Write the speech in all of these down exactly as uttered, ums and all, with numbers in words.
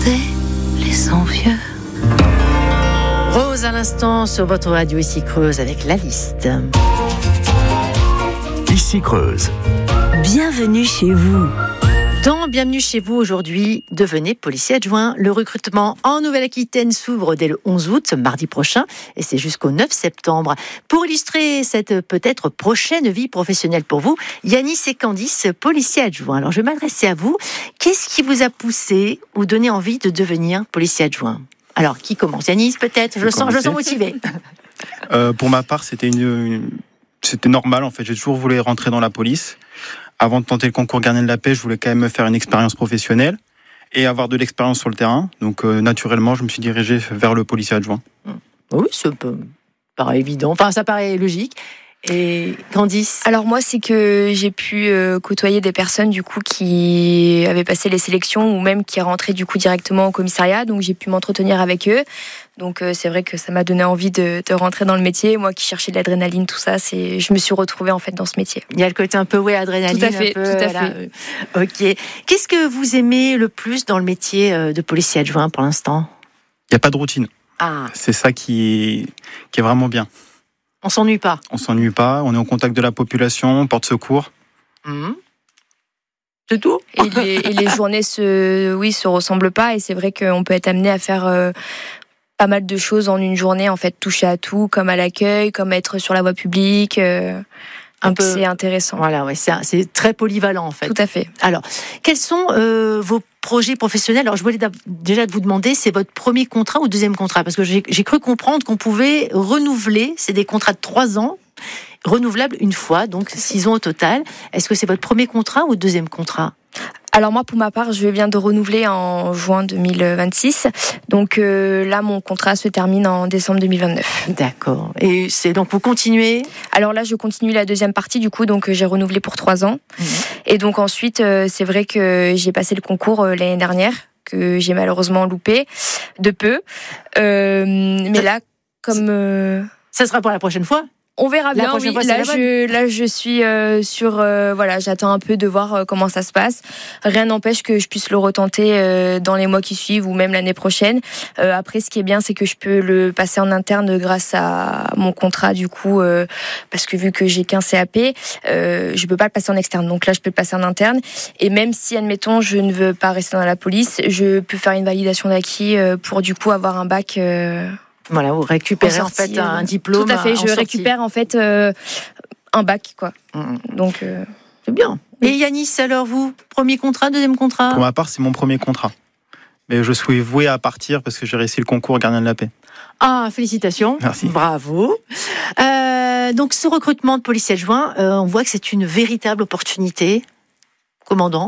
regarder les envieux. Rose à l'instant sur votre radio ici Creuse avec la liste. Ici Creuse. Bienvenue chez vous. Dans Bienvenue chez vous aujourd'hui, devenez policier adjoint. Le recrutement en Nouvelle-Aquitaine s'ouvre dès le onze août, mardi prochain, et c'est jusqu'au neuf septembre. Pour illustrer cette peut-être prochaine vie professionnelle pour vous, Yanis et Candice, policiers adjoints. Alors je vais m'adresser à vous. Qu'est-ce qui vous a poussé ou donné envie de devenir policier adjoint ? Alors qui commence ? Yanis peut-être ? Je le sens, je le sens motivé. Euh, pour ma part, c'était une, une, c'était normal en fait. J'ai toujours voulu rentrer dans la police. Avant de tenter le concours gardien de la paix, je voulais quand même me faire une expérience professionnelle et avoir de l'expérience sur le terrain. Donc euh, naturellement, je me suis dirigé vers le policier adjoint. Oui, ça peut, paraît évident. Enfin, ça paraît logique. Et Candice ? Alors moi, c'est que j'ai pu euh, côtoyer des personnes du coup qui avaient passé les sélections ou même qui rentraient du coup directement au commissariat. Donc j'ai pu m'entretenir avec eux. Donc euh, c'est vrai que ça m'a donné envie de, de rentrer dans le métier. Moi qui cherchais de l'adrénaline, tout ça, c'est, je me suis retrouvée en fait dans ce métier. Il y a le côté un peu ouais adrénaline. Tout à fait, un peu, tout à voilà. fait. Ok. Qu'est-ce que vous aimez le plus dans le métier de policier adjoint pour l'instant ? Il n'y a pas de routine. Ah. C'est ça qui est, qui est vraiment bien. On s'ennuie pas. On s'ennuie pas, on est au contact de la population, on porte secours. Mmh. C'est tout. Et les, et les journées se, oui, se ressemblent pas. Et c'est vrai qu'on peut être amené à faire euh, pas mal de choses en une journée, en fait, toucher à tout, comme à l'accueil, comme être sur la voie publique. Euh, un donc peu. C'est intéressant. Voilà, ouais, c'est, c'est très polyvalent en fait. Tout à fait. Alors, quels sont euh, vos projets professionnels ? Alors, je voulais déjà vous demander, c'est votre premier contrat ou deuxième contrat ? Parce que j'ai, j'ai cru comprendre qu'on pouvait renouveler. C'est des contrats de trois ans, renouvelables une fois, donc six ans au total. Est-ce que c'est votre premier contrat ou deuxième contrat ? Alors moi, pour ma part, je viens de renouveler en juin deux mille vingt-six. Donc euh, là, mon contrat se termine en décembre deux mille vingt-neuf. D'accord. Et c'est donc vous continuez ? Alors là, je continue la deuxième partie du coup, donc j'ai renouvelé pour trois ans. Mmh. Et donc ensuite, euh, c'est vrai que j'ai passé le concours euh, l'année dernière, que j'ai malheureusement loupé de peu. Euh, mais là, comme... Euh... Ça sera pour la prochaine fois ? On verra bien. Oui. Fois, là, je, là, je suis euh, sur. Euh, voilà, j'attends un peu de voir euh, comment ça se passe. Rien n'empêche que je puisse le retenter euh, dans les mois qui suivent ou même l'année prochaine. Euh, après, ce qui est bien, c'est que je peux le passer en interne grâce à mon contrat, du coup, euh, parce que vu que j'ai qu'un C A P, euh, je peux pas le passer en externe. Donc là, je peux le passer en interne. Et même si, admettons, je ne veux pas rester dans la police, je peux faire une validation d'acquis euh, pour du coup avoir un bac. Euh, Voilà, vous récupérez en fait un diplôme. Tout à fait, je sortie. récupère en fait euh, un bac, quoi. Mmh. Donc euh... c'est bien. Et Yanis, alors vous, premier contrat, deuxième contrat ? Pour ma part, c'est mon premier contrat. Mais je suis voué à partir parce que j'ai réussi le concours gardien de la paix. Ah, félicitations. Merci. Bravo. Euh, donc ce recrutement de policier adjoint, euh, on voit que c'est une véritable opportunité. Commandant ?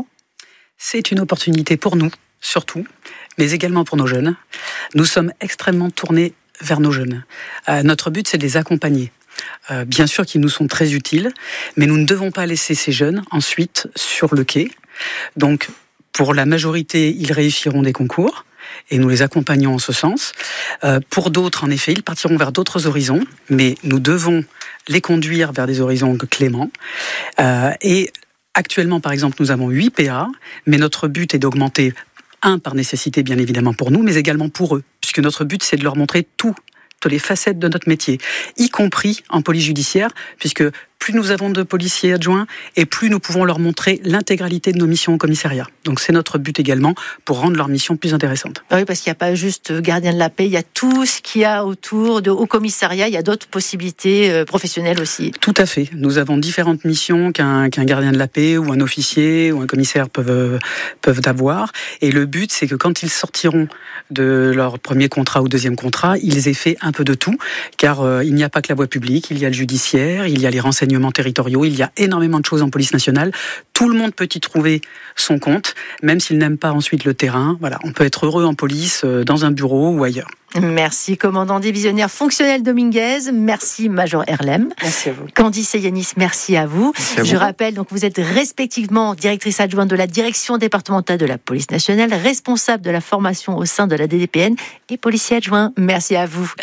C'est une opportunité pour nous, surtout, mais également pour nos jeunes. Nous sommes extrêmement tournés vers nos jeunes. Euh, notre but, c'est de les accompagner. Euh, bien sûr qu'ils nous sont très utiles, mais nous ne devons pas laisser ces jeunes ensuite sur le quai. Donc, pour la majorité, ils réussiront des concours et nous les accompagnons en ce sens. Euh, pour d'autres, en effet, ils partiront vers d'autres horizons, mais nous devons les conduire vers des horizons cléments. Euh, et actuellement, par exemple, nous avons huit P A, mais notre but est d'augmenter un, par nécessité, bien évidemment, pour nous, mais également pour eux, puisque notre but, c'est de leur montrer tout, toutes les facettes de notre métier, y compris en police judiciaire, puisque plus nous avons de policiers adjoints, et plus nous pouvons leur montrer l'intégralité de nos missions au commissariat. Donc c'est notre but également, pour rendre leur mission plus intéressante. Oui, parce qu'il n'y a pas juste gardien de la paix, il y a tout ce qu'il y a autour de, au commissariat, il y a d'autres possibilités professionnelles aussi. Tout à fait. Nous avons différentes missions qu'un, qu'un gardien de la paix, ou un officier, ou un commissaire peuvent, peuvent avoir. Et le but, c'est que quand ils sortiront de leur premier contrat ou deuxième contrat, ils aient fait un peu de tout, car euh, il n'y a pas que la voie publique, il y a le judiciaire, il y a les renseignements territoriaux, il y a énormément de choses en police nationale. Tout le monde peut y trouver son compte, même s'il n'aime pas ensuite le terrain. Voilà, on peut être heureux en police, dans un bureau ou ailleurs. Merci, commandant divisionnaire fonctionnel Dominguez. Merci, major Erlem. Merci à vous. Candice et Yanis, merci à vous. Merci à vous. Je rappelle, donc, vous êtes respectivement directrice adjointe de la direction départementale de la police nationale, responsable de la formation au sein de la D D P N et policier adjoint. Merci à vous.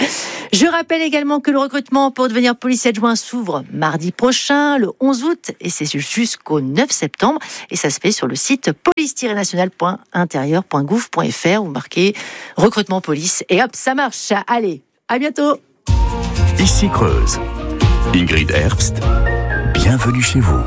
Je rappelle également que le recrutement pour devenir policier adjoint s'ouvre mardi prochain, le onze août, et c'est jusqu'au neuf septembre. Et ça se fait sur le site police tiret national point intérieur point gouv point f r. Vous marquez recrutement police et hop, ça marche. Allez, à bientôt. Ici Creuse. Ingrid Herbst, bienvenue chez vous.